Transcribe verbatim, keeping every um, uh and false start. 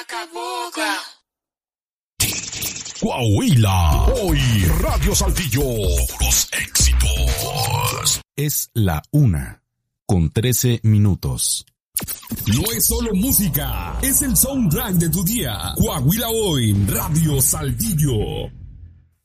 Coahuila, hoy Radio Saltillo, los éxitos. Es la una, con trece minutos. No es solo música, es el soundtrack de tu día. Coahuila hoy, Radio Saltillo.